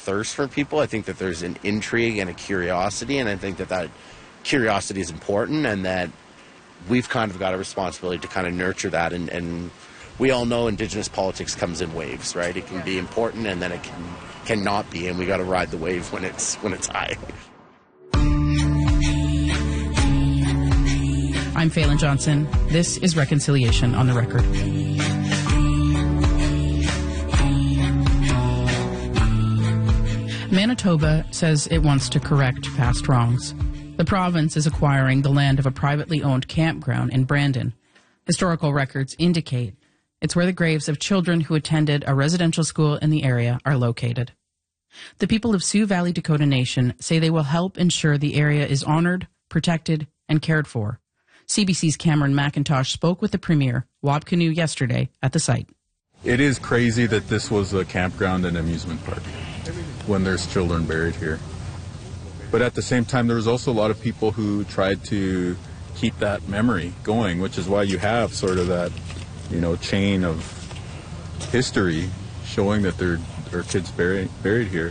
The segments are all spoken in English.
thirst for people. I think that there's an intrigue and a curiosity, and I think that that curiosity is important, and that we've kind of got a responsibility to kind of nurture that. And we all know Indigenous politics comes in waves, right? It can be important, and then it cannot be, and we got to ride the wave when it's high. I'm Phelan Johnson. This is Reconciliation on the Record. Manitoba says it wants to correct past wrongs. The province is acquiring the land of a privately owned campground in Brandon. Historical records indicate it's where the graves of children who attended a residential school in the area are located. The people of Sioux Valley Dakota Nation say they will help ensure the area is honored, protected, and cared for. CBC's Cameron McIntosh spoke with the Premier, Wab Kinew, yesterday at the site. It is crazy that this was a campground and amusement park when there's children buried here. But at the same time, there was also a lot of people who tried to keep that memory going, which is why you have sort of that, chain of history showing that there are kids buried here,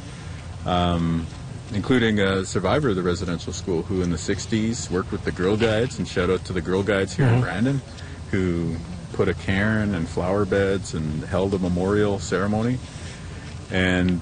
including a survivor of the residential school who in the 60s worked with the Girl Guides, and shout out to the Girl Guides here in Brandon, who put a cairn and flower beds and held a memorial ceremony. And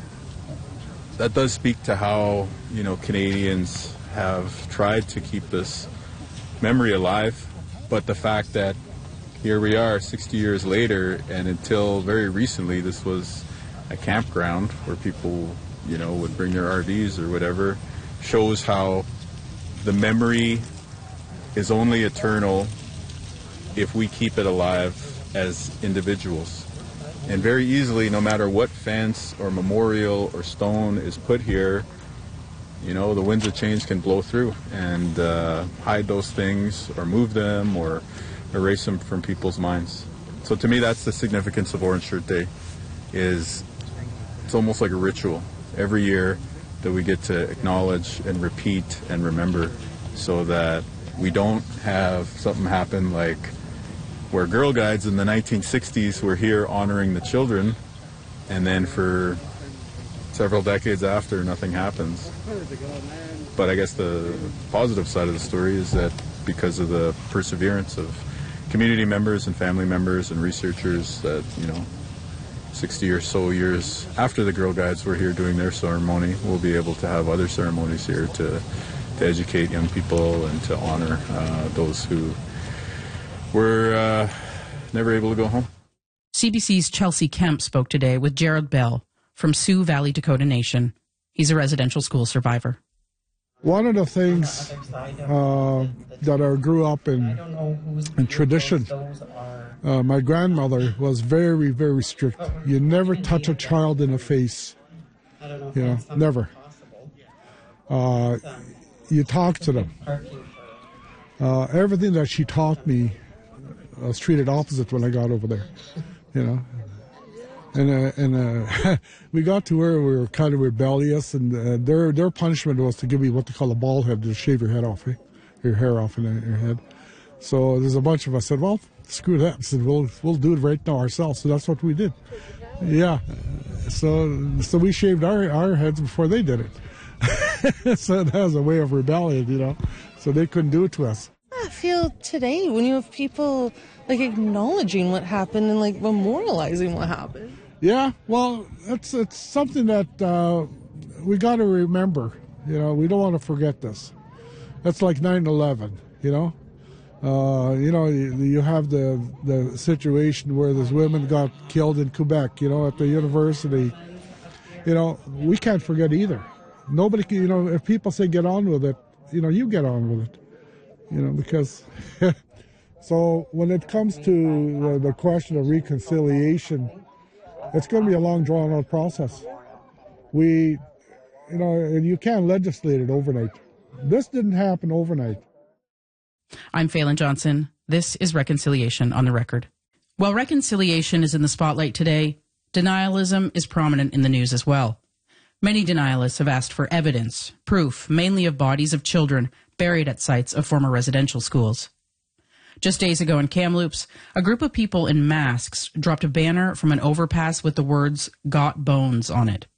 that does speak to how, Canadians have tried to keep this memory alive. But the fact that here we are 60 years later, and until very recently this was a campground where people, would bring their RVs or whatever, shows how the memory is only eternal if we keep it alive as individuals. And very easily, no matter what fence or memorial or stone is put here, the winds of change can blow through and hide those things or move them or erase them from people's minds. So to me, that's the significance of Orange Shirt Day. It's almost like a ritual every year that we get to acknowledge and repeat and remember, so that we don't have something happen like where Girl Guides in the 1960s were here honoring the children, and then for several decades after, nothing happens. But I guess the positive side of the story is that because of the perseverance of community members and family members and researchers, that, 60 or so years after the Girl Guides were here doing their ceremony, we'll be able to have other ceremonies here to educate young people and to honor those who were never able to go home. CBC's Chelsea Kemp spoke today with Gerald Bell from Sioux Valley Dakota Nation. He's a residential school survivor. One of the things that I grew up in tradition, my grandmother was very, very strict. You never touch a child in the face. Never. You talk to them. Everything that she taught me, I was treated opposite when I got over there, And we got to where we were kind of rebellious, and their punishment was to give me what they call a bald head, to shave your head off, your hair off in your head. So there's a bunch of us said, well, screw that. I said, we'll do it right now ourselves. So that's what we did. Yeah. So we shaved our heads before they did it. So that was a way of rebellion, So they couldn't do it to us. I feel today when you have people acknowledging what happened and memorializing what happened. Yeah, well, it's something that we got to remember. We don't want to forget this. That's like 9/11. You have the situation where these women got killed in Quebec. At the university. We can't forget either. Nobody can. If people say get on with it, you get on with it. Because so when it comes to the question of reconciliation, it's going to be a long, drawn-out process. And you can't legislate it overnight. This didn't happen overnight. I'm Phelan Johnson. This is Reconciliation on the Record. While reconciliation is in the spotlight today, denialism is prominent in the news as well. Many denialists have asked for evidence, proof, mainly of bodies of children buried at sites of former residential schools. Just days ago in Kamloops, a group of people in masks dropped a banner from an overpass with the words "Got Bones" on it.